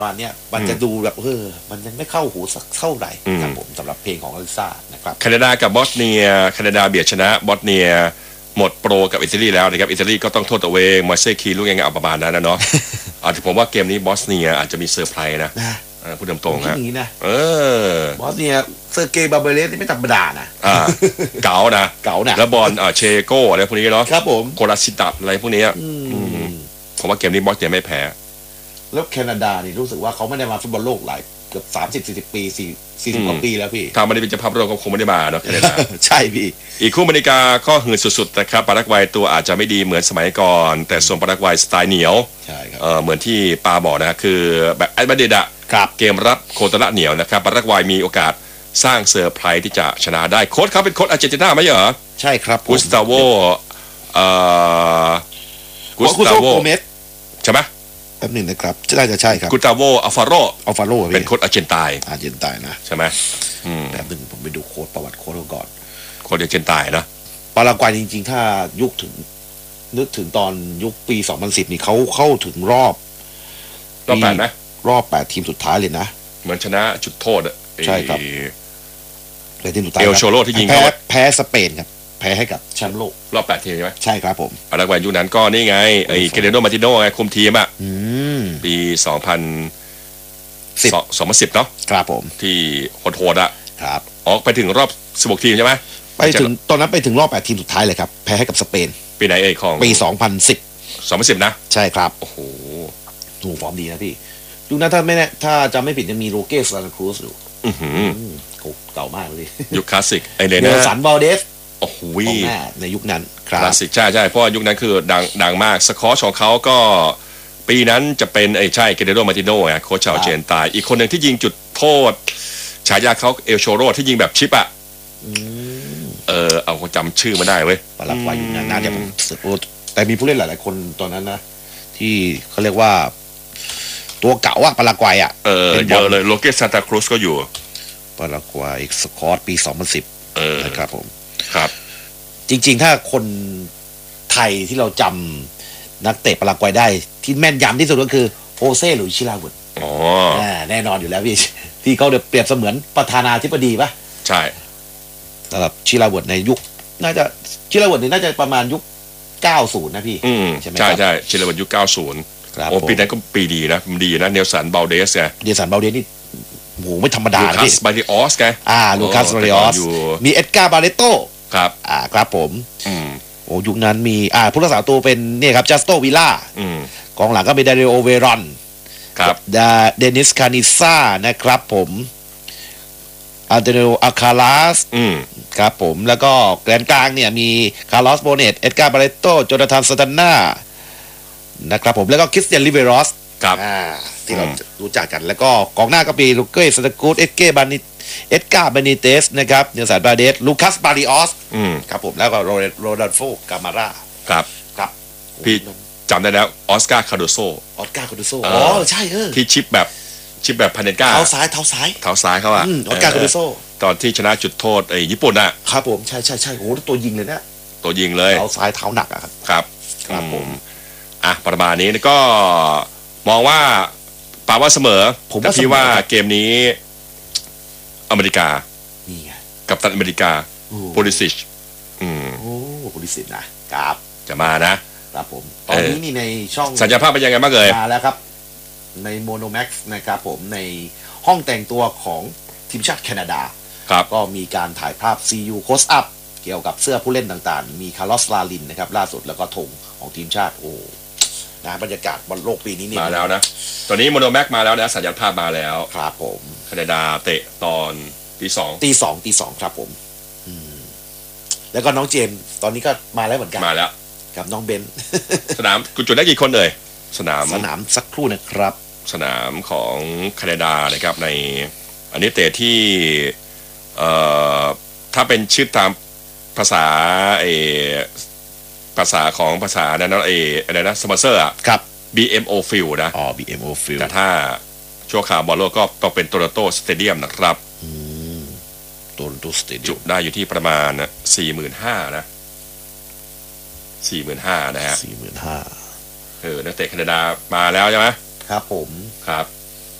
ตอนเนี้ยมันจะดูแบบมันยังไม่เข้าหูสักเท่าไหร่ครับผมสำหรับเพลงของอลิซ่านะครับแคนาดากับบอสเนียแคนาดาเบียดชนะบอสเนียหมดโปรกับอิตาลีแล้วนะครับอิตาลีก็ต้องโทษตัวเองมาเซ่คีลูกยังไงเอาประมาณนั้นนะเนาะ อาจจะผมว่าเกมนี้บอสเนียอาจจะมีเซอร์ไพรส์นะพูดตรงๆฮะบอสเนียเซอร์เกย์บาเบเลสนี่ไม่ธรรมดานะเก๋านะแล้วบอลเชโก้อะไรพวกนี้เนาะครับผมโคลาซิตัสอะไรพวกนี้ผมว่าเกมนี้บอสเนียไม่แพ้แล้วแคนาดานี่รู้สึกว่าเขาไม่ได้มาฟุตบอลโลกหลายเกือบ30-40 ปี40 กว่าปีแล้วพี่ถ้าไม่ได้เป็นเจ้าภาพโลกก็คงไม่ได้มาเนาะแคนาดาใช่พี่อีกคู่อเมริกาก็หืดสุดๆนะครับปารากวัยตัวอาจจะไม่ดีเหมือนสมัยก่อนแต่ส่วนปารากวัยสไตล์เหนียวใช่ครับเหมือนที่ปาบอกนะคือแบบแอดบัดเดดะเกมรับโคตรละเหนียวนะครับปารากวัยมีโอกาสสร้างเซอร์ไพรส์ที่จะชนะได้โค้ชเขาเป็นโค้ชอาร์เจนตินาไหมเหรอใช่ครับกุสตาโวเมสใช่ไหมแป๊บหนึ่งนะครับน่าจะใช่ครับกุสตาโวอัลฟาโรเป็นโค้ชอาร์เจนตินานะใช่ไหมแป๊บหนึ่งผมไปดูโค้ชประวัติโค้ชก่อนโค้ชอาร์เจนตินานะปารากวัยจริงๆถ้านึกถึงตอนยุคปี2010นี่เขาเข้าถึงรอบ 8ไหมรอบ8ทีมสุดท้ายเลยนะเหมือนชนะจุดโทษใช่ครับทีมสุดท้ายเอลโชโรที่ยิงแพ้สเปนครับแพ้ให้กับแชมป์โลกรอบ8ทีมใช่ไหมใช่ครับผมปารากวัยยุคนั้นก็นี่ไงไอ้เกเรโดมาติโนไงคุมทีมอ่ะปี2010เนาะครับผมที่โหดๆอ่ะครับออกไปถึงรอบ16ทีมใช่ไหมไปถึงตอนนั้นไปถึงรอบ8ทีมสุดท้ายเลยครับแพ้ให้กับสเปนปีไหนของปี 2010นะใช่ครับโอ้โหฟอร์มดีนะพี่ยุคนั้นถ้าจำไม่ผิดจะมีโรเกสซานครูสอยู่เก่ามากเลยยุคคลาสสิกไอเดนสันบอลเดสโอ้โหในยุคนั้นคลาสสิกใช่เพราะยุคนั้นคือดังมากสกอร์ของเขาก็ปีนั้นจะเป็นใช่เกเรโดมาติโน่ไงโค้ชชาวเจนตายอีกคนหนึ่งที่ยิงจุดโทษฉายาเขาเอลโชโรที่ยิงแบบชิปอ่ะเอาจำชื่อมาได้เว้ยปารากวัยยุคนั้นน่าจะแต่มีผู้เล่นหลายๆคนตอนนั้นนะที่เขาเรียกว่าตัวเก่าอะปารากวัยอะเยอะเลยโลเกสซานตาครูสก็อยู่ปารากวัยสกอตปี2010นะครับผมครับจริงๆถ้าคนไทยที่เราจำนักเตะปารากวัยได้ที่แม่นยำที่สุดก็คือโฮเซ่หลุยส์ชิลาเวิร์ดแน่นอนอยู่แล้วพี่ที่เขาเปรียบเสมือนประธานาธิบดีป่ะใช่สำหรับชิลาเวิร์ดในยุคน่าจะชิลาเวิร์ดนี่น่าจะประมาณยุค90นะพี่ใช่ไหมใช่ชิลาเวิร์ดยุค90โอ้ปีนั้นก็ปีดีนะดีนะเนลสันบาลเดสไงเนลสันบาลเดสนี่โหไม่ธรรมดาลูคัสบาริออสไงลูคัสบาริออสมีเอ็ดการ์บาเลโต้ครับครับผมโอ้ยุคนั้นมีผู้รักษาตัวเป็นเนี่ยครับจัสโตวิลล่ากองหลังก็เป็นดาริโอเวรอนครับเดนิสคานิซ่านะครับผมอันเตโนอาคาลัสครับผมแล้วก็แกนกลางเนี่ยมีคาร์ลอสโบเนตเอ็ดการ์บาเลโต้โจนาธานซาตาน่านะครับผมแล้วก็คริสเตียนลิเวรอสที่เรารู้จักกันแล้วก็กองหน้าก็มีลูเก้สตากูดเอ็ดการ์บานิเตสนะครับเนลสันบาเดสลูคัสบาริออสครับผมแล้วก็โรดัลโฟกามาร่าครับพี่จำได้แล้วออสการ์คาโดโซใช่ที่ชิปแบบพาเนก้าเท้าซ้ายเขาอ่ะออสการ์คาโดโซตอนที่ชนะจุดโทษญี่ปุ่นอ่ะครับผมใช่โอ้ตัวยิงเลยนะตัวยิงเลยเท้าซ้ายเท้าหนักอะครับผมประมาณนี้ก็มองว่าป่าว่าเสมอแต่พี่ว่าเกมนี้อเมริกากับตันอเมริกาโพลิซิชโพลิซิชนะครับจะมานะครับผมตอนนี้นี่ในช่องสัญญาภาพเป็นยังไงบ้างมาแล้วครับในโมโนแม็กซ์นะครับผมในห้องแต่งตัวของทีมชาติแคนาดาก็มีการถ่ายภาพ CU Close Up เกี่ยวกับเสื้อผู้เล่นต่างๆมีคาร์ลอสลาลินนะครับล่าสุดแล้วก็ธงของทีมชาติบรรยากาศบอลโลกปีนี้นี่มาแล้วนะตอนนี้โมโนแม็กมาแล้วนะสัญญาภาพมาแล้วครับผมแคนาดาเตะตอนตีสองครับผมแล้วก็น้องเจมส์ตอนนี้ก็มาแล้วเหมือนกันมาแล้วกับน้องเบนสนามคุณจุดได้กี่คนเลยสนามสักครู่นะครับสนามของแคนาดานะครับในอันนี้เตะที่ถ้าเป็นชื่อตามภาษาของภาษานั้นอะไรนะสปอนเซอร์อ่ะครับ BMO Field นะ BMO Field แต่ถ้าชั่วคราวบอลโลกก็ต้องเป็นโตโรโตสเตเดียมนะครับโตโรโตสเตเดียมจุได้อยู่ที่ประมาณ 45,000 นะ 45,000 นะฮะ 45,000 นักเตะแคนาดามาแล้วใช่ไหมครับผมครับ